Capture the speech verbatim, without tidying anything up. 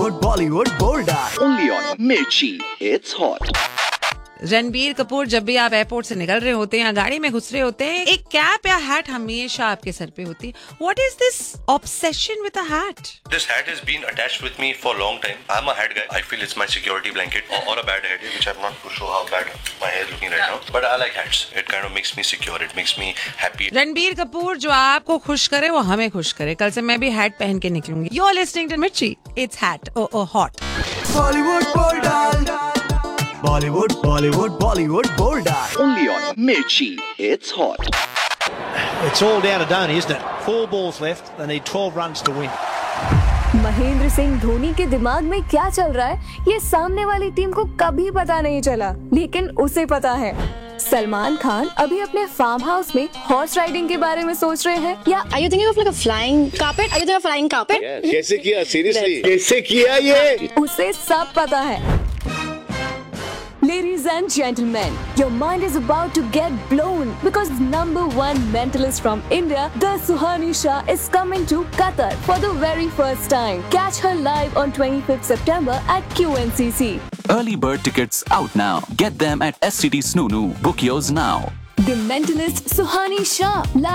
Tollywood, Bollywood, Bollywood. Only on Mirchi. It's hot. Ranbir Kapoor, जब भी आप एयरपोर्ट से निकल रहे होते हैं या गाड़ी में घुस रहे होते हैं, एक कैप या हैट हमेशा आपके सर पे होती है. What is this obsession with a hat? This hat has been attached with me for a long time. I'm a hat guy. I feel it's my security blanket or, or a bad hair day, which I'm not too sure how bad my hair is looking right now. But I like hats. It kind of makes me secure. It makes me happy. Ranbir Kapoor जो आपको खुश करे वो हमें खुश करे. कल से मैं भी हैट पहन के निकलूंगी. You're listening to Mirchi. It's hat. Oh, oh, hot. Bollywood, Bollywood. Bollywood, Bollywood, Bollywood, Bollywood. Only on Mirchi. It's hot. It's all down to Dhoni, isn't it? Four balls left. They need twelve runs to win. Mahendra Singh Dhoni के दिमाग में क्या चल रहा है ये सामने वाली टीम को कभी पता नहीं चला, लेकिन उसे पता है. सलमान खान अभी अपने फार्म हाउस में हॉर्स राइडिंग के बारे में सोच रहे हैं या Are you thinking of like a flying carpet? Are you thinking of a flying carpet? Yeah. कैसे किया? Seriously? कैसे किया ये? उसे सब पता है. Ladies and gentlemen, your mind is about to get blown because number one mentalist from India, the Suhani Shah, is coming to Qatar for the very first time. Catch her live on twenty-fifth September at Q N C C. Early bird tickets out now. Get them at S C T Snoonu. Book yours now. The mentalist Suhani Shah, live